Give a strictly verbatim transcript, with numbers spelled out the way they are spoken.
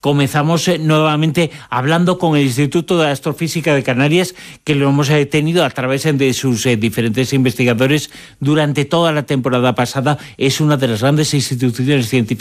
Comenzamos eh, nuevamente hablando con el Instituto de Astrofísica de Canarias, que lo hemos eh, tenido a través eh, de sus eh, diferentes investigadores durante toda la temporada pasada. Es una de las grandes instituciones científicas